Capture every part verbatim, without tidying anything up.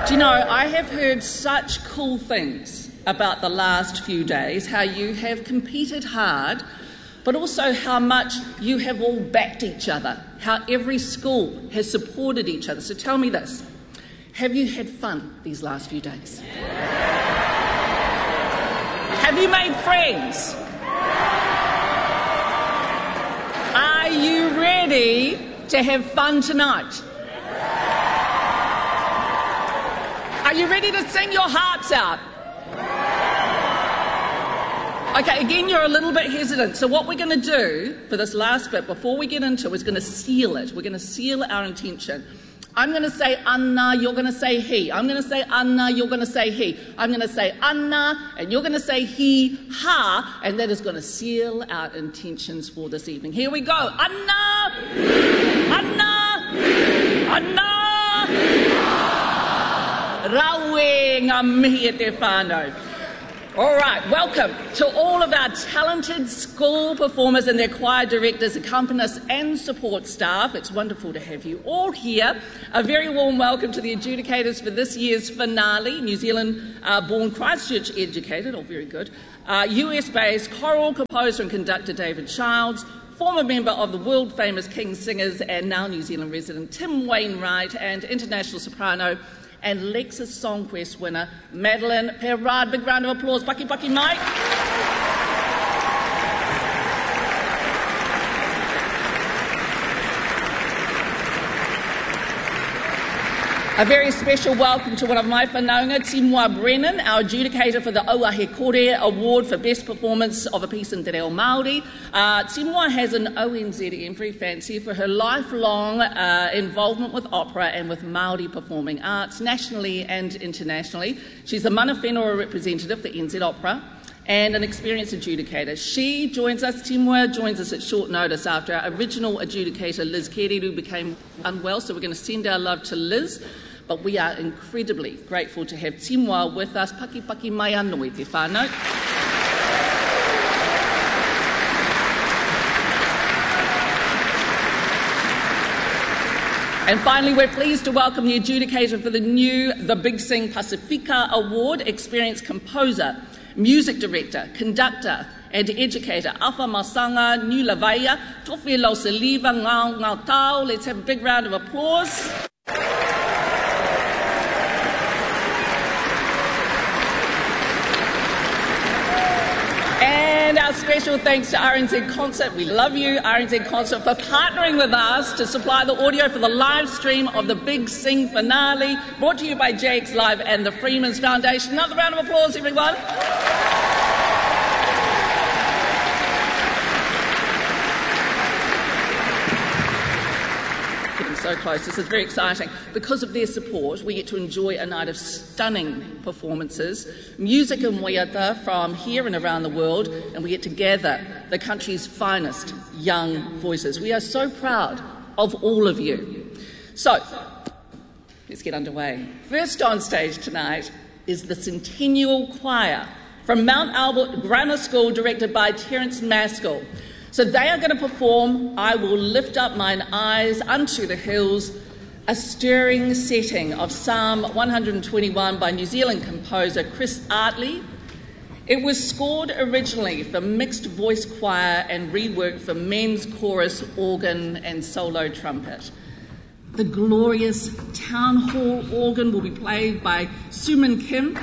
Do you know, I have heard such cool things about the last few days, how you have competed hard, but also how much you have all backed each other, how every school has supported each other. So tell me this, have you had fun these last few days? Have you made friends? Are you ready to have fun tonight? Are you ready to sing your hearts out? Okay, again, you're a little bit hesitant. So what we're going to do for this last bit, before we get into it, is going to seal it. We're going to seal our intention. I'm going to say Anna, you're going to say he. I'm going to say Anna, you're going to say he. I'm going to say Anna, and you're going to say he, ha, and that is going to seal our intentions for this evening. Here we go. Anna, Anna, Anna. Rawe ngā mihi e te whānau. All right, welcome to all of our talented school performers and their choir directors, accompanist and support staff. It's wonderful to have you all here. A very warm welcome to the adjudicators for this year's finale, New Zealand-born uh, Christchurch educated, oh very good, uh, U S-based choral composer and conductor David Childs, former member of the world-famous King Singers and now New Zealand resident Tim Wainwright, and international soprano and Lexus Songquest winner, Madeline Perrard. Big round of applause. Paki Paki Mike. A very special welcome to one of my whanaunga, Timua Brennan, our adjudicator for the Oahe Kore Award for Best Performance of a Piece in Te Reo Māori. Uh, Timua has an O N Z M, very fancy, for her lifelong uh, involvement with opera and with Māori performing arts, nationally and internationally. She's the Mana Whenua representative for N Z Opera and an experienced adjudicator. She joins us, Timua joins us at short notice after our original adjudicator, Liz Kereru, became unwell, so we're going to send our love to Liz. But we are incredibly grateful to have Timua with us. Paki Paki mai anō i te whānau. And finally, we're pleased to welcome the adjudicator for the new The Big Sing Pacifica Award, experienced composer, music director, conductor and educator, Awha Masanga Nulaveia, Tofi Lau Saliva Ngau Ngau Tau. Let's have a big round of applause. And our special thanks to R N Z Concert. We love you, R N Z Concert, for partnering with us to supply the audio for the live stream of the Big Sing finale, brought to you by J X Live and the Freeman's Foundation. Another round of applause, everyone. So close. This is very exciting. Because of their support, we get to enjoy a night of stunning performances, music and waiata from here and around the world, and we get to gather the country's finest young voices. We are so proud of all of you. So, let's get underway. First on stage tonight is the Centennial Choir from Mount Albert Grammar School, directed by Terence Maskell. So they are going to perform I Will Lift Up Mine Eyes Unto the Hills, a stirring setting of Psalm one hundred twenty-one by New Zealand composer Chris Artley. It was scored originally for mixed voice choir and reworked for men's chorus, organ and solo trumpet. The glorious town hall organ will be played by Suman Kim.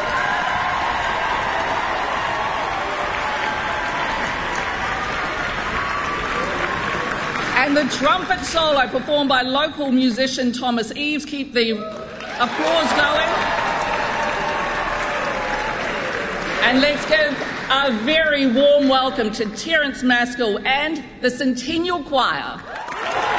And the trumpet solo performed by local musician Thomas Eves. Keep the applause going. And let's give a very warm welcome to Terence Maskell and the Centennial Choir.